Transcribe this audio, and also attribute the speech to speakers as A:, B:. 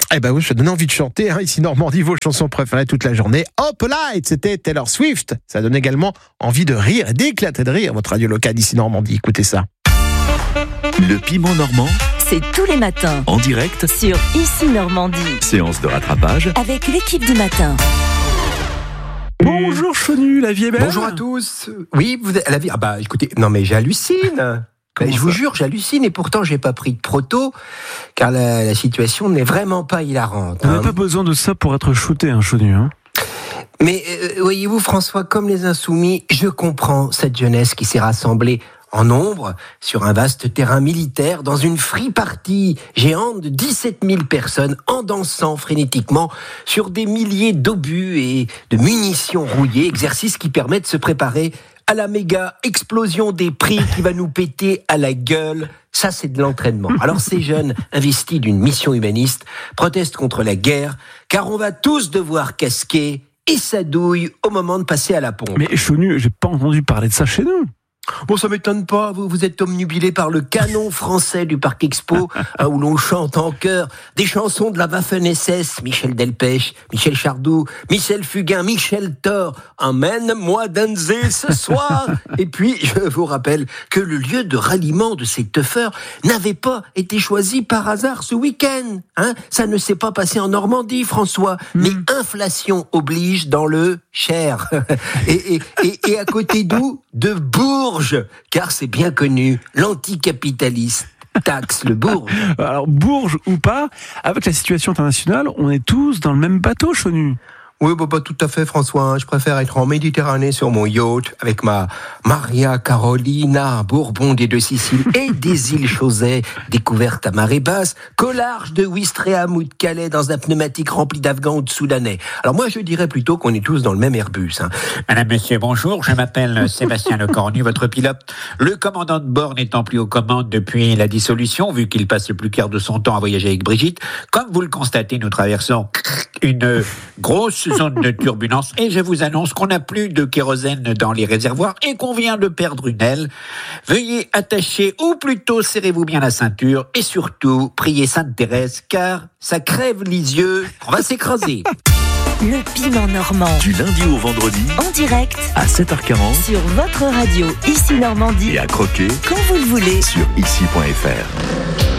A: Eh ben oui, ça donne envie de chanter. Ici Normandie, vos chansons préférées toute la journée. Hop là, c'était Taylor Swift. Ça donne également envie de rire et d'éclater de rire. Votre radio locale ici Normandie, écoutez ça.
B: Le piment normand,
C: c'est tous les matins
B: en direct
C: sur Ici Normandie
B: séance de rattrapage.
C: avec l'équipe du matin.
D: Bonjour Chonu, la vie est belle.
E: Bonjour à tous. Oui, vous êtes à la vie. Ah bah écoutez, non mais j'hallucine. Je vous jure, j'hallucine et pourtant j'ai pas pris de proto car la situation n'est vraiment pas hilarante.
D: On n'a pas besoin de ça pour être shooté, Chonu.
E: Mais voyez-vous François, comme les Insoumis, je comprends cette jeunesse qui s'est rassemblée en nombre sur un vaste terrain militaire dans une free party géante de 17 000 personnes en dansant frénétiquement sur des milliers d'obus et de munitions rouillées, exercice qui permet de se préparer à la méga explosion des prix qui va nous péter à la gueule. Ça, c'est de l'entraînement. Alors ces jeunes investis d'une mission humaniste protestent contre la guerre car on va tous devoir casquer et ça douille au moment de passer à la pompe.
D: Mais Chonu, j'ai pas entendu parler de ça chez nous.
E: Bon, ça m'étonne pas, vous êtes omnubilé par le canon français du Parc Expo, où l'on chante en chœur des chansons de la Waffen-SS, Michel Delpech, Michel Chardou, Michel Fugain, Michel Thor, emmène-moi danser ce soir. Et puis, je vous rappelle que le lieu de ralliement de ces teufeurs n'avait pas été choisi par hasard ce week-end. Ça ne s'est pas passé en Normandie, François, mais inflation oblige dans le Cher. Et à côté d'où? De Bourges, car c'est bien connu, l'anticapitaliste taxe le Bourges.
D: Alors Bourges ou pas, avec la situation internationale, on est tous dans le même bateau, Chonu.
E: Oui, pas tout à fait, François. Je préfère être en Méditerranée sur mon yacht avec ma Maria Carolina, Bourbon des deux Siciles et des îles Chausey, découvertes à marée basse, qu'au large de Ouistreham ou de Calais dans un pneumatique rempli d'Afghans ou de Soudanais. Alors moi, je dirais plutôt qu'on est tous dans le même Airbus.
F: Madame, monsieur, bonjour. Je m'appelle Sébastien Lecornu, votre pilote. Le commandant de bord n'étant plus aux commandes depuis la dissolution, vu qu'il passe le plus quart de son temps à voyager avec Brigitte, comme vous le constatez, nous traversons une grosse zone de turbulence et je vous annonce qu'on n'a plus de kérosène dans les réservoirs et qu'on vient de perdre une aile. Veuillez attacher ou plutôt serrez-vous bien la ceinture et surtout priez Sainte Thérèse car ça crève les yeux, on va s'écraser.
C: Le piment normand
B: Du lundi au vendredi
C: en direct
B: à 7h40
C: sur votre radio Ici Normandie
B: et à croquer
C: quand vous le voulez.
B: sur ici.fr.